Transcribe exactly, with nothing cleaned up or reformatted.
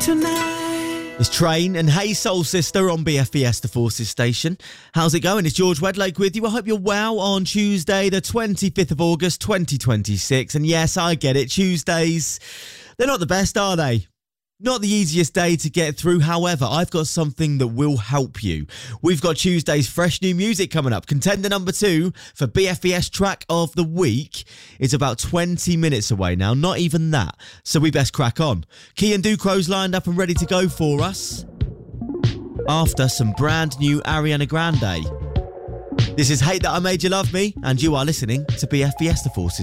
tonight. It's Train and Hey Soul Sister on B F B S The Forces station. How's it going? It's George Wedlake with you. I hope you're well on Tuesday, the twenty-fifth of August, twenty twenty-six. And yes, I get it. Tuesdays, they're not the best, are they? Not the easiest day to get through. However, I've got something that will help you. We've got Tuesday's fresh new music coming up. Contender number two for B F B S Track of the Week is about twenty minutes away now. Not even that. So we best crack on. Kian Ducrow's lined up and ready to go for us after some brand new Ariana Grande. This is Hate That I Made You Love Me, and you are listening to B F B S The Forces.